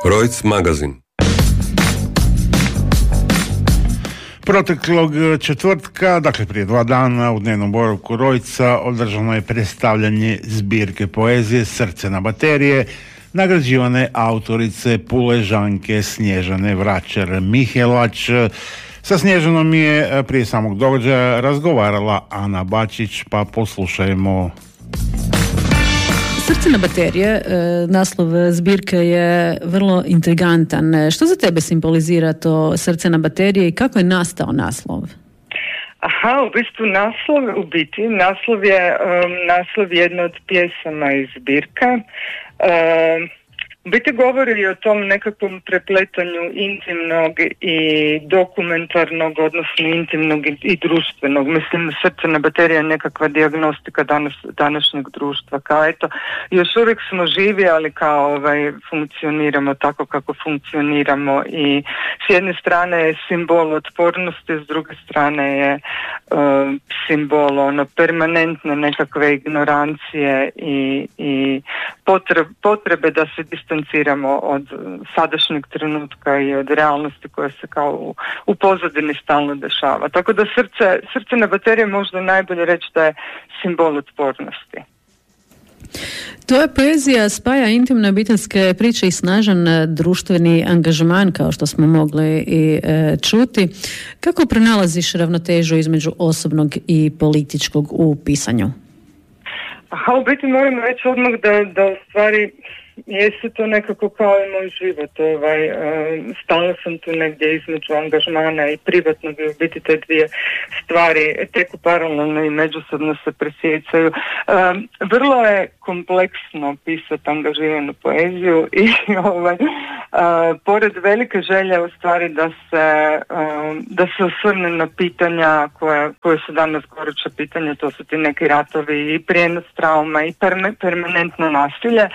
Rojc magazin. Proteklog četvrtka, dakle prije 2 dana, u dnevnom boravku Rojca održano je predstavljanje zbirke poezije Srce na baterije, nagrađivane autorice Puležanke Snježane Vračar-Mihelač. Sa Snježanom je prije samog događaja razgovarala Ana Bačić, pa poslušajmo. Srce na baterije, naslov zbirke je vrlo intrigantan. Što za tebe simbolizira to Srce na baterije i kako je nastao naslov? Naslov je jedna od pjesama iz zbirka. U biti govori o tom nekakvom prepletanju intimnog i dokumentarnog, odnosno intimnog i društvenog. Mislim, Srce na baterije je nekakva dijagnostika današnjeg društva. Kao eto, još uvijek smo živi, ali kao funkcioniramo tako kako funkcioniramo i s jedne strane je simbol otpornosti, s druge strane je simbol permanentne nekakve ignorancije i potrebe da se distanciramo od sadašnjeg trenutka i od realnosti koja se kao u pozadini stalno dešava. Tako da srce na baterije možda najbolje reći da je simbol otpornosti. Tvoja poezija spaja intimne obiteljske priče i snažan društveni angažman, kao što smo mogli i čuti. Kako pronalaziš ravnotežu između osobnog i političkog u pisanju? U biti moram reći odmah da u stvari jeste to nekako kao i moj život. Stalno sam tu negdje između angažmana i privatnog i u biti te dvije stvari teku paralelno i međusobno se presjecaju. Vrlo je kompleksno pisati angažiranu poeziju i pored velike želje u stvari da se osvrne na pitanja koje su danas goruća pitanja, to su ti neki ratovi i prijenos trauma i permanentno nasilje.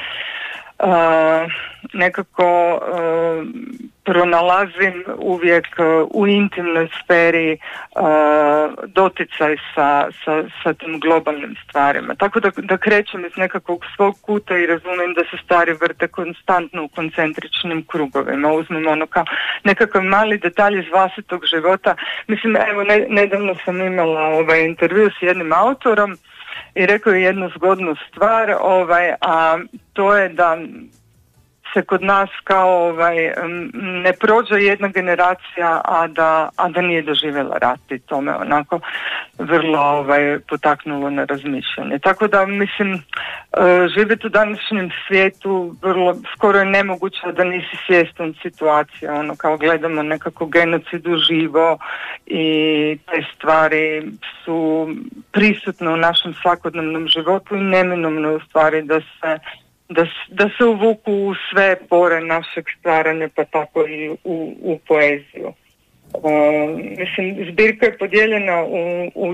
Nekako pronalazim uvijek u intimnoj sferi doticaj sa tim globalnim stvarima. Tako da krećem iz nekakvog svog kuta i razumijem da se stvari vrte konstantno u koncentričnim krugovima. Uzmem kao nekakav mali detalj iz vlastitog života. Mislim, evo, nedavno sam imala intervju s jednim autorom i rekao je jednu zgodnu stvar, a to je da se kod nas kao ne prođe jedna generacija, a da nije doživjela rat, i to me onako vrlo potaknulo na razmišljanje. Tako da mislim, živjeti u današnjem svijetu skoro je nemoguće da nisi svjestan situacije, kao gledamo nekako genocid uživo i te stvari su prisutne u našem svakodnevnom životu i neminovno u stvari da se uvuku u sve pore našeg stvaranja, pa tako i u poeziju. Mislim, zbirka je podijeljena u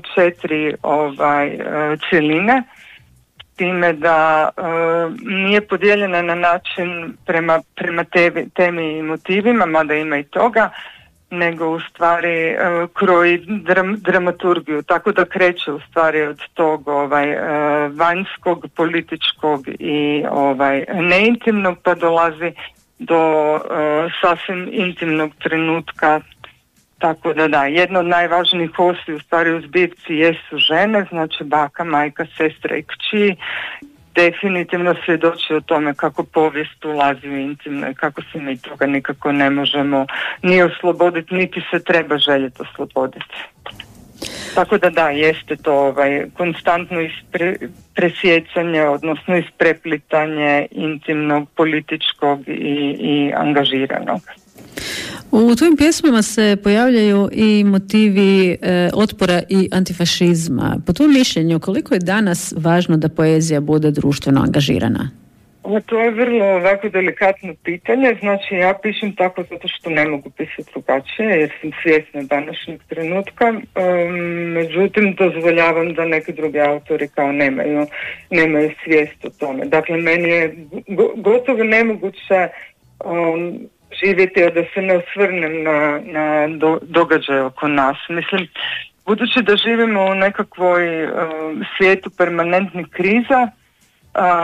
4 cjeline, time da nije podijeljena na način prema temi i motivima, mada ima i toga, nego u stvari kroji dramaturgiju, tako da kreće u stvari od tog vanjskog, političkog i neintimnog, pa dolazi do sasvim intimnog trenutka. Tako da, jedno od najvažnijih osi u stvari u zbirci jesu žene, znači baka, majka, sestra i kći. Definitivno svjedoči o tome kako povijest ulazi u intimno i kako se mi toga nikako ne možemo ni osloboditi, niti se treba željeti osloboditi. Tako da, jeste to konstantno presjecanje, odnosno ispreplitanje intimnog, političkog i angažiranog. U tvojim pjesmama se pojavljaju i motivi otpora i antifašizma. Po tvojom mišljenju, koliko je danas važno da poezija bude društveno angažirana? To je vrlo ovako delikatno pitanje. Znači, ja pišem tako zato što ne mogu pisati drugačije, jer sam svjesna današnjeg trenutka. Međutim, dozvoljavam da neki drugi autori kao nemaju svijest o tome. Dakle, meni je gotovo nemoguće živjeti, a da se ne osvrnem na događaje oko nas. Mislim, budući da živimo u nekakvoj svijetu permanentnih kriza,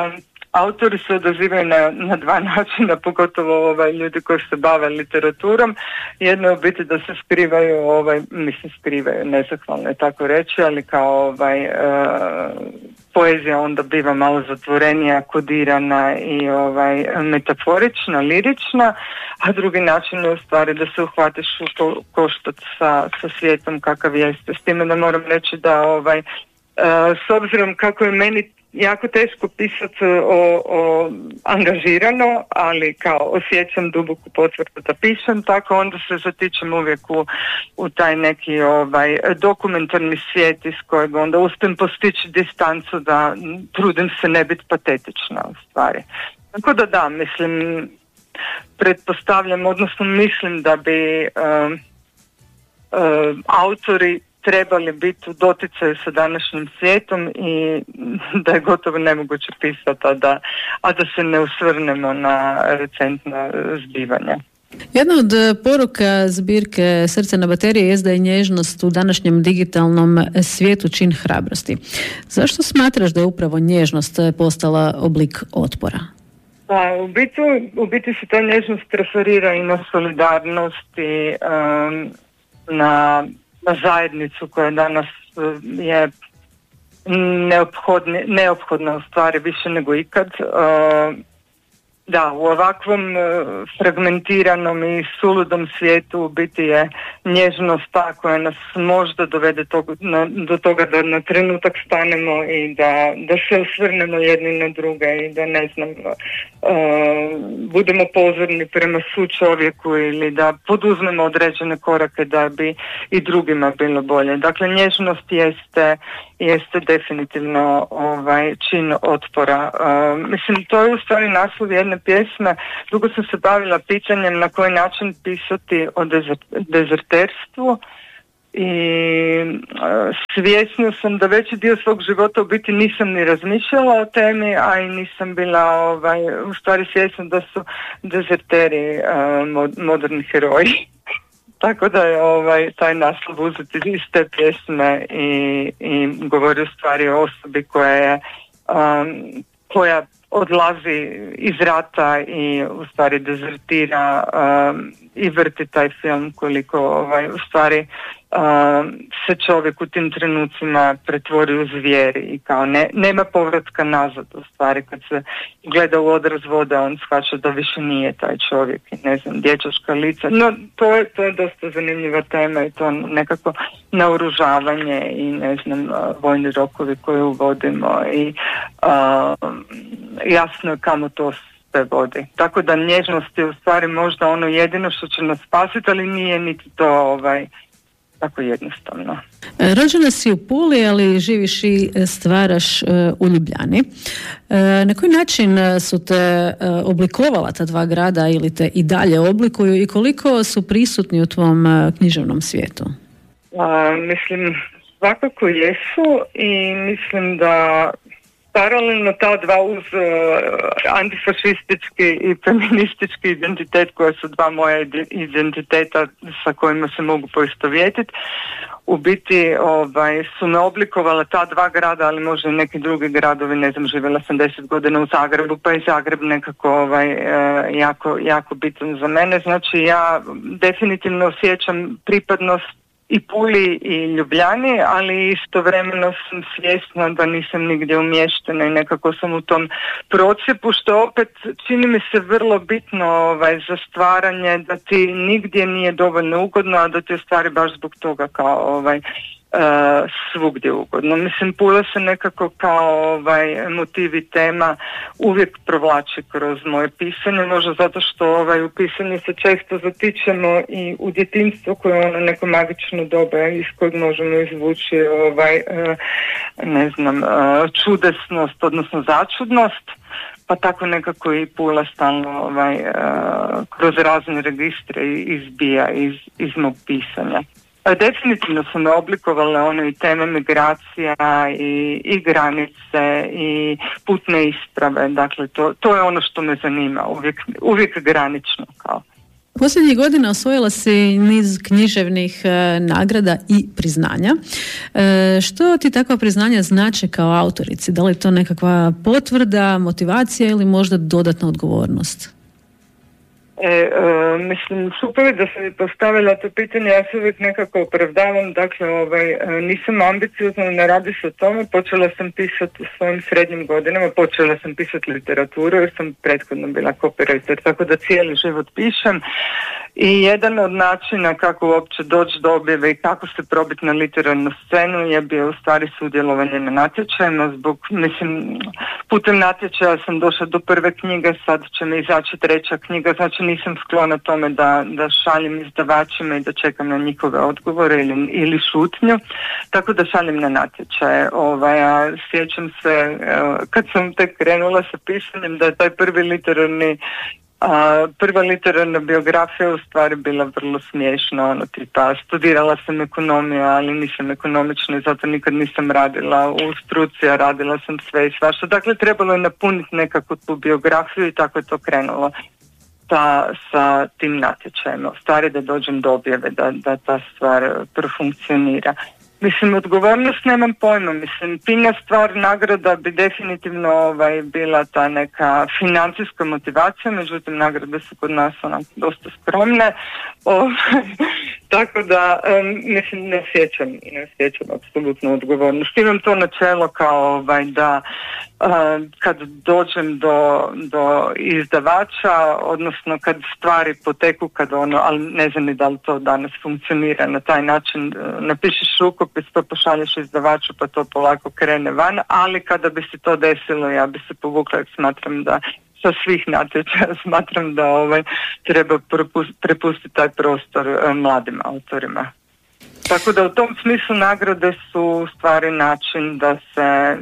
Autori se odazivaju na dva načina, pogotovo ljudi koji se bave literaturom. Jedno je u biti da se skrivaju, skrivaju, nezahvalno je tako reći, ali kao poezija onda biva malo zatvorenija, kodirana i metaforična, lirična, a drugi način je u stvari da se uhvatiš u koštac sa svijetom kakav jeste. S time da moram reći da s obzirom kako je meni jako teško pisati o angažirano, ali kao osjećam duboku potvrdu da pišem, tako onda se zatičem uvijek u taj neki dokumentarni svijet iz kojeg onda uspijem postići distancu, da trudim se ne biti patetična u stvari. Tako da mislim, pretpostavljam, odnosno mislim da bi autori trebali biti u doticaju sa današnjim svijetom i da je gotovo nemoguće pisati, a da se ne osvrnemo na recentna zbivanja. Jedna od poruka zbirke Srce na bateriji je da je nježnost u današnjem digitalnom svijetu čin hrabrosti. Zašto smatraš da je upravo nježnost postala oblik otpora? Pa, u biti se ta nježnost referira i na solidarnost i na zajednicu koja danas je neophodna u stvari više nego ikad. Da, u ovakvom fragmentiranom i suludom svijetu u biti je nježnost ta koja nas možda dovede do toga da na trenutak stanemo i da se osvrnemo jedni na druge i da budemo pozorni prema sučovjeku ili da poduzmemo određene korake da bi i drugima bilo bolje. Dakle, nježnost jeste definitivno čin otpora. Mislim, to je u stvari naslov jedne pjesme. Dugo sam se bavila pitanjem na koji način pisati o dezerterstvu i svjesna sam da veći dio svog života u biti nisam ni razmišljala o temi, a i nisam bila u stvari svjesna da su dezerteri moderni heroji. Tako da je taj naslov uzeti iz te pjesme i govori u stvari o osobi koja odlazi iz rata i u stvari dezertira i vrti taj film koliko u stvari se čovjek u tim trenucima pretvori u zvijeri i kao nema povratka nazad u stvari. Kad se gleda u odraz vode on shvaća da više nije taj čovjek i ne znam, dječačka lica. No to je dosta zanimljiva tema i to nekako naoružavanje i ne znam, vojni rokovi koje uvodimo i jasno je kamo to sve vodi. Tako da nježnost je u stvari možda ono jedino što će nas spasiti, ali nije niti to tako jednostavno. Rođena si u Puli, ali živiš i stvaraš u Ljubljani. Na koji način su te oblikovala ta dva grada ili te i dalje oblikuju i koliko su prisutni u tvom književnom svijetu? Mislim, svakako jesu i mislim da paralelno ta dva uz antifašistički i feministički identitet koje su dva moja identiteta sa kojima se mogu poistovjetiti, u biti su me oblikovala ta dva grada, ali možda i neki drugi gradovi. Ne znam, živjela sam 10 godina u Zagrebu, pa je Zagreb nekako jako bitan za mene. Znači ja definitivno osjećam pripadnost i Puli i Ljubljani, ali istovremeno sam svjesna da nisam nigdje umještena i nekako sam u tom procjepu, što opet čini mi se vrlo bitno za stvaranje, da ti nigdje nije dovoljno ugodno, a da ti je stvari baš zbog toga kao svugdje ugodno. Mislim, Pula se nekako kao motiv i tema uvijek provlači kroz moje pisanje, možda zato što u pisanju se često zatičemo i u djetinjstvo koje je ono neko magično doba iz kojeg možemo izvući čudesnost, odnosno začudnost, pa tako nekako i Pula stalno kroz razne registre izbija iz mog pisanja. Definitivno su me oblikovale one i teme migracija i granice i putne isprave, dakle to je ono što me zanima, uvijek granično kao. Posljednjih godina osvojila si niz književnih nagrada i priznanja. Što ti takva priznanja znači kao autorici? Da li je to nekakva potvrda, motivacija ili možda dodatna odgovornost? Mislim, super da sam mi postavila to pitanje, ja se uvijek nekako opravdavam, dakle, nisam ambiciozna, ne radi se o tome, počela sam pisati u svojim srednjim godinama, počela sam pisati literaturu jer sam prethodno bila copywriter, tako da cijeli život pišem i jedan od načina kako uopće doći do objave i kako se probiti na literarnu scenu je bio u stvari sudjelovanje na natječajima, putem natječaja sam došla do prve knjige, sad će mi izaći treća knjiga, znači nisam sklona tome da šaljem izdavačima i da čekam na njihove odgovore ili šutnju, tako da šaljem na natječaje. Ja sjećam se kad sam tek krenula sa pisanjem da je taj prva literarna biografija u stvari bila vrlo smiješna, tipa studirala sam ekonomiju, ali nisam ekonomična i zato nikad nisam radila u struci, a radila sam sve i svašta. Dakle, trebalo je napuniti nekako tu biografiju i tako je to krenulo sa tim natječajima. U stvari da dođem do objave, da ta stvar profunkcionira. Mislim, odgovornost nemam pojma. Mislim, pinja stvar nagrada bi definitivno bila ta neka financijska motivacija, međutim nagrade su kod nas dosta skromne. Tako da, mislim, ne osjećam apsolutno odgovornost. Imam to načelo kao da kad dođem do izdavača, odnosno kad stvari poteku, ali ne znam ni da li to danas funkcionira na taj način, napišeš rukopis pa pošalješ izdavaču pa to polako krene van, ali kada bi se to desilo ja bi se povukla jer smatram da sa svih natječaja smatram da treba prepustiti taj prostor mladim autorima. Tako da u tom smislu nagrade su u stvari način da se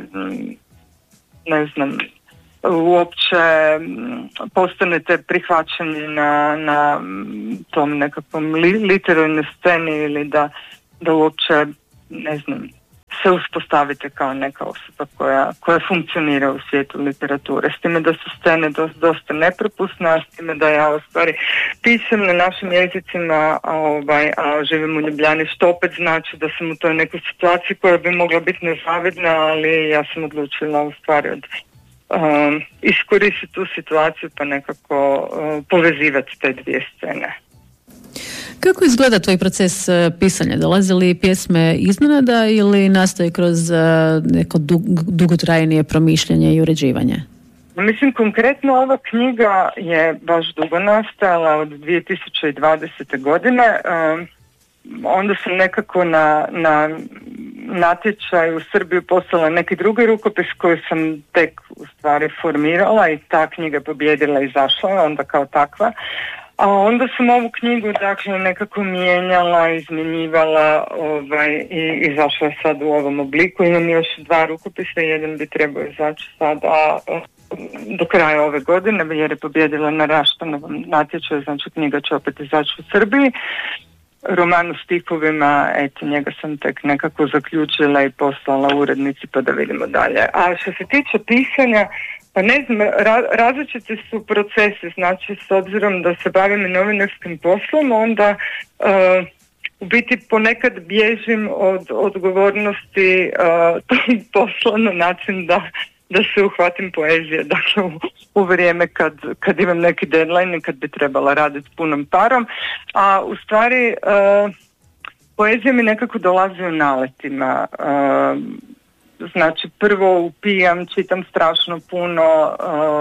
uopće postanete prihvaćeni na tom nekakvom literarnoj sceni ili da uopće se uspostavite kao neka osoba koja funkcionira u svijetu literature. S time da su scene dosta nepropusne, a s time da ja u stvari pišem na našim jezicima, a živim u Ljubljani, što opet znači da sam u toj nekoj situaciji koja bi mogla biti nezavidna, ali ja sam odlučila u stvari iskoristiti tu situaciju pa nekako povezivati te dvije scene. Kako izgleda tvoj proces pisanja? Dolaze li pjesme iznenada ili nastoji kroz neko dugotrajnije promišljanje i uređivanje? Mislim, konkretno ova knjiga je baš dugo nastajala od 2020. godine. Onda sam nekako na natječaj u Srbiju poslala neki drugi rukopis koji sam tek u stvari formirala i ta knjiga pobijedila i izašla onda kao takva. A onda sam ovu knjigu dakle nekako mijenjala, izmjenjivala i izašla je sad u ovom obliku. Imam još 2 rukopisa, jedan bi trebao izaći sada do kraja ove godine jer je pobijedila na Raštanovom natječaju, znači knjiga će opet izaći u Srbiji. Roman u stihovima, njega sam tek nekako zaključila i poslala urednici pa da vidimo dalje. A što se tiče pisanja, pa ne znam, različiti su procesi, znači s obzirom da se bavim i novinarskim poslom, onda u biti ponekad bježim od odgovornosti tog posla na način da se uhvatim poezije, dakle u vrijeme kad imam neki deadline i kad bi trebala raditi punom parom, a u stvari poezija mi nekako dolazi u naletima. Znači prvo upijam, čitam strašno puno,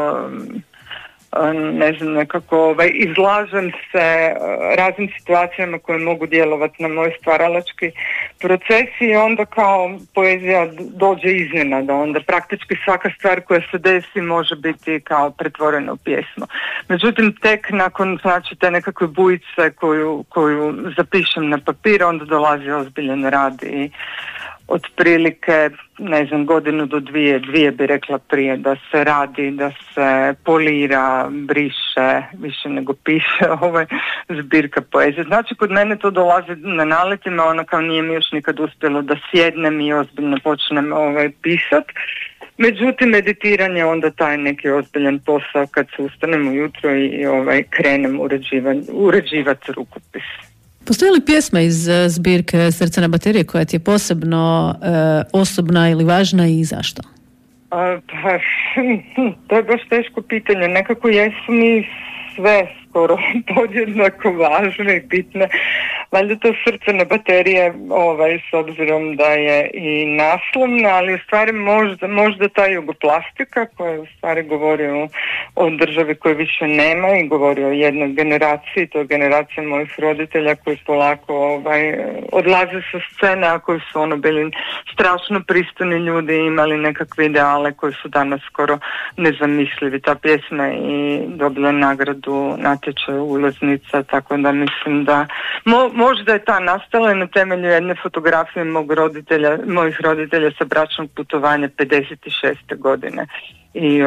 nekako izlažem se raznim situacijama koje mogu djelovati na moj stvaralački proces i onda kao poezija dođe iznenada, onda praktički svaka stvar koja se desi može biti kao pretvorena u pjesmu. Međutim, tek nakon te nekakve bujice koju zapišem na papir, onda dolazi ozbiljan rad i otprilike, godinu do dvije bi rekla prije da se radi, da se polira, briše, više nego piše zbirka poezije. Znači, kod mene to dolazi na naletima, kao nije mi još nikad uspjelo da sjednem i ozbiljno počnem pisat. Međutim, meditiranje onda taj neki ozbiljan posao kad se ustanem ujutro i krenem uređivati rukopis. Postoji li pjesma iz zbirke Srce na baterije koja ti je posebno osobna ili važna i zašto? To je baš teško pitanje. Nekako jesu mi sve skoro podjednako važne i bitne. Valjda to Srce na baterije, s obzirom da je i naslovna, ali u stvari možda ta jugoplastika koja u stvari govori o državi koju više nema i govori o jednoj generaciji, to je generacija mojih roditelja koji polako odlaze sa scene, a koji su bili strašno pristojni ljudi i imali nekakve ideale koji su danas skoro nezamislivi. Ta pjesma je i dobila nagradu natječaja ulaznica, tako da mislim da možda je ta nastala na temelju jedne fotografije mojih roditelja sa bračnog putovanja 56. godine i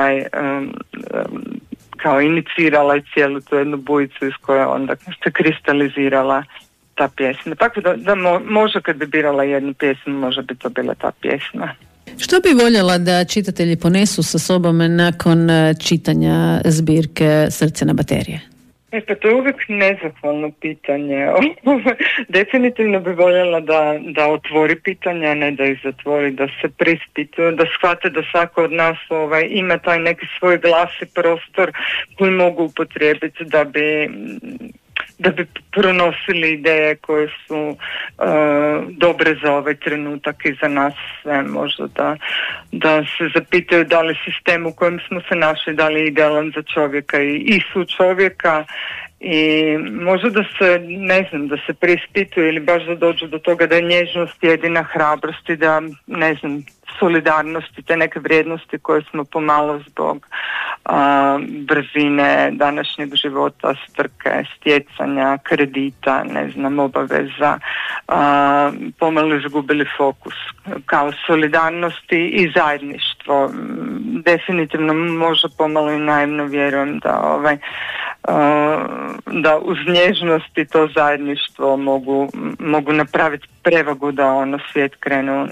kao inicirala je cijelu tu jednu bujicu iz koje onda se kristalizirala ta pjesma. Tako da možda kad bi birala jednu pjesmu, možda bi to bila ta pjesma. Što bi voljela da čitatelji ponesu sa sobom nakon čitanja zbirke Srce na baterije? Pa to je uvijek nezahvalno pitanje. Definitivno bi voljela da otvori pitanja, ne da ih zatvori, da se prispituje, da shvate da svako od nas ima taj neki svoj glas i prostor koji mogu upotrijebiti da bi pronosili ideje koje su dobre za ovaj trenutak i za nas sve. Možda da se zapitaju da li sistem u kojem smo se našli, da li je idealan za čovjeka i su čovjeka, i možda da se preispituje ili baš da dođu do toga da je nježnost jedina hrabrost i da, solidarnosti, te neke vrijednosti koje smo pomalo zbog brzine današnjeg života, strke, stjecanja, kredita, obaveza, pomalo izgubili fokus. Kao solidarnosti i zajedništvo. Definitivno možda pomalo i naivno vjerujem da uz nježnost i to zajedništvo mogu napraviti prevagu da svijet krene